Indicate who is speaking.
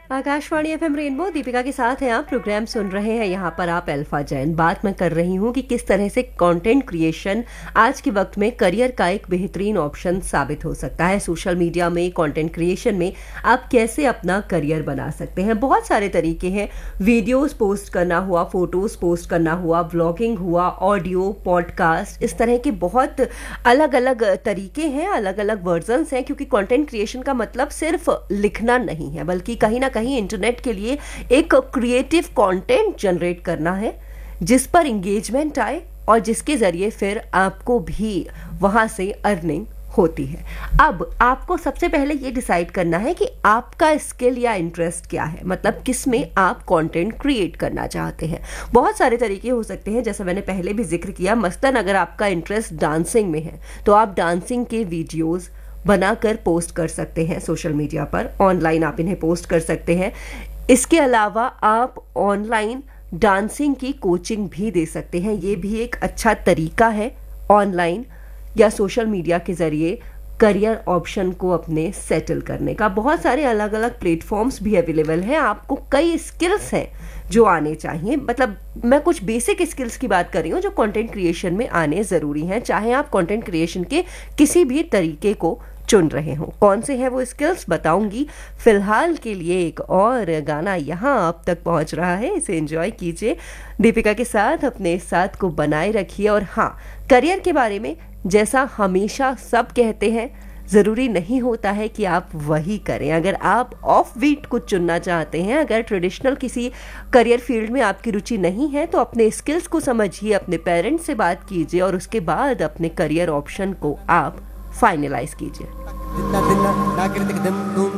Speaker 1: Akashvani FM rainbow, Deepika के साथ हैं आप। प्रोग्राम सुन रहे हैं यहाँ पर आप अल्फा जैन। बात मैं कर रही हूँ कि किस तरह से कंटेंट क्रिएशन आज के वक्त में करियर का एक बेहतरीन ऑप्शन साबित हो सकता है। सोशल मीडिया में कंटेंट क्रिएशन में आप कैसे अपना करियर बना सकते हैं। बहुत सारे तरीके हैं। वीडियोस पोस्ट करना हुआ, फोटोज पोस्ट करना हुआ, व्लॉगिंग हुआ, ऑडियो, पॉडकास्ट, इस तरह के बहुत अलग अलग तरीके हैं, अलग अलग वर्जन्स हैं। क्योंकि कंटेंट क्रिएशन का मतलब सिर्फ लिखना नहीं है, बल्कि कहीं ना कहीं इंटरनेट के लिए एक क्रिएटिव कंटेंट जनरेट करना है जिस पर एंगेजमेंट आए और जिसके जरिए फिर आपको भी वहां से अर्निंग होती है। अब आपको सबसे पहले ये डिसाइड करना है कि आपका स्किल या इंटरेस्ट क्या है, मतलब किस में आप कंटेंट क्रिएट करना चाहते हैं। बहुत सारे तरीके हो सकते हैं, जैसा मैंने पहले भी जिक्र किया। मसलन अगर आपका इंटरेस्ट डांसिंग में है तो आप डांसिंग के वीडियोस बनाकर पोस्ट कर सकते हैं सोशल मीडिया पर। ऑनलाइन आप इन्हें पोस्ट कर सकते हैं। इसके अलावा आप ऑनलाइन डांसिंग की कोचिंग भी दे सकते हैं। ये भी एक अच्छा तरीका है ऑनलाइन या सोशल मीडिया के जरिए करियर ऑप्शन को अपने सेटल करने का। बहुत सारे अलग अलग प्लेटफॉर्म्स भी अवेलेबल हैं। आपको कई स्किल्स हैं जो आने चाहिए। मतलब मैं कुछ बेसिक स्किल्स की बात कर रही हूँ जो कंटेंट क्रिएशन में आने ज़रूरी हैं, चाहे आप कंटेंट क्रिएशन के किसी भी तरीके को चुन रहे हो। कौन से हैं वो स्किल्स बताऊंगी। फिलहाल के लिए एक और गाना यहाँ आप तक पहुँच रहा है, इसे एंजॉय कीजिए। दीपिका के साथ अपने साथ को बनाए रखिए। और हाँ, करियर के बारे में जैसा हमेशा सब कहते हैं, ज़रूरी नहीं होता है कि आप वही करें। अगर आप ऑफ बीट कुछ चुनना चाहते हैं, अगर ट्रेडिशनल किसी करियर फील्ड में आपकी रुचि नहीं है, तो अपने स्किल्स को समझिए, अपने पेरेंट्स से बात कीजिए और उसके बाद अपने करियर ऑप्शन को आप फाइनलाइज कीजिए।